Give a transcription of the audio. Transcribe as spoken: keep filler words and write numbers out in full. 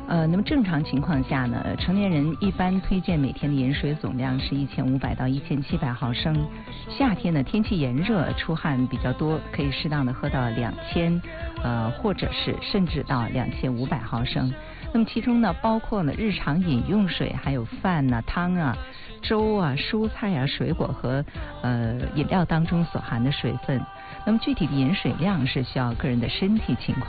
呃，那么正常情况下呢，成年人一般推荐每天的饮水总量是一千五百到一千七百毫升。夏天呢，天气炎热，出汗比较多，可以适当的喝到两千，呃，或者是甚至到两千五百毫升。那么其中呢，包括了日常饮用水，还有饭啊、汤啊、粥啊、蔬菜啊、水果和呃饮料当中所含的水分。那么具体的饮水量是需要个人的身体情况